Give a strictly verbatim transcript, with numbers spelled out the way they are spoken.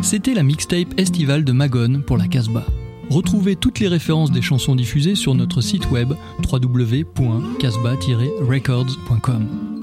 C'était la mixtape estivale de Magone pour la Casbah. Retrouvez toutes les références des chansons diffusées sur notre site web w w w point casbah tiret records point com.